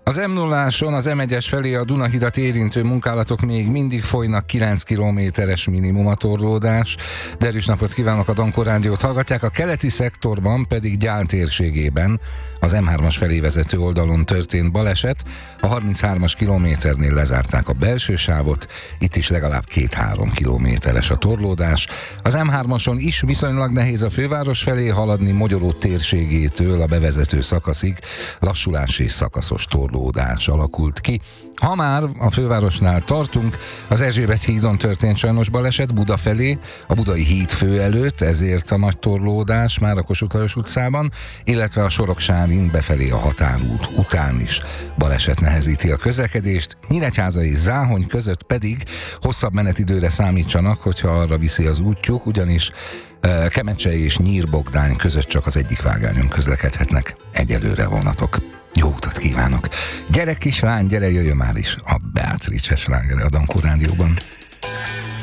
Az M0-áson az M1-es felé a Dunahidat érintő munkálatok még mindig folynak, 9 kilométeres minimum a torlódás. Derűs napot kívánok, a Dankó Rádiót hallgatják, a keleti szektorban pedig Gyál térségében az M3-as felé vezető oldalon történt baleset. A 33-as kilométernél lezárták a belső sávot, itt is legalább 2-3 kilométeres a torlódás. Az M3-ason is viszonylag nehéz a főváros felé haladni, Mogyoró térségétől a bevezető szakaszig lassulás és szakaszos torlódás alakult ki. Ha már a fővárosnál tartunk, az Erzsébet hídon történt sajnos baleset Buda felé, a Budai híd fő előtt, ezért a nagy torlódás már a Kossuth Lajos utcában, illetve a Soroksárin befelé a Határút után is baleset nehezíti a közlekedést. Nyíregyháza és Záhony között pedig hosszabb menetidőre számítsanak, hogyha arra viszi az útjuk, ugyanis Kemecse és Nyírbogdány között csak az egyik vágányon közlekedhetnek egyelőre vonatok. Jó utat kívánok! Gyere kislány, gyere, jöjjön már is a Beatrice slágere a Dankó Rádióban.